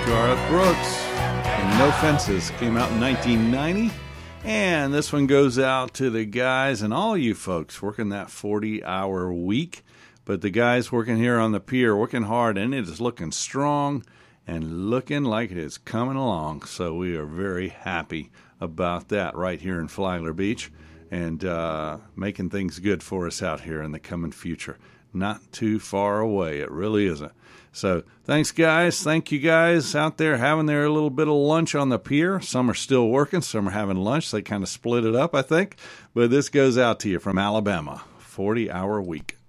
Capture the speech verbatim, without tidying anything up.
Garth Brooks and No Fences came out in nineteen ninety. And this one goes out to the guys and all you folks working that forty-hour week. But the guys working here on the pier, working hard, and it is looking strong and looking like it is coming along. So we are very happy about that right here in Flagler Beach and uh, making things good for us out here in the coming future. Not too far away. It really isn't. So thanks, guys. Thank you guys out there having their little bit of lunch on the pier. Some are still working. Some are having lunch. They kind of split it up, I think. But this goes out to you from Alabama. forty-hour week.